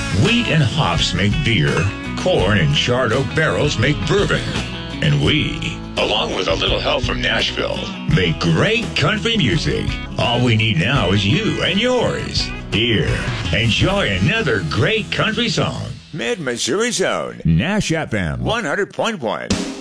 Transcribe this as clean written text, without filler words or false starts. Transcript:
Wheat and hops make beer. Corn and charred oak barrels make bourbon. And we, along with a little help from Nashville, make great country music. All we need now is you and yours. Here, enjoy another great country song. Mid-Missouri's own Nash FM 100.1.